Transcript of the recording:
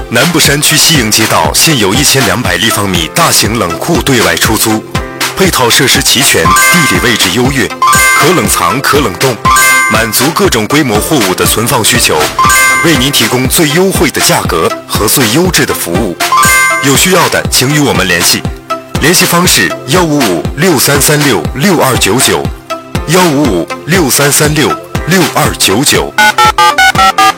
南部山区西营街道现有1200立方米大型冷库对外出租，配套设施齐全，地理位置优越，可冷藏可冷冻，满足各种规模货物的存放需求，为您提供最优惠的价格和最优质的服务。有需要的请与我们联系，联系方式15563366299，15563366299。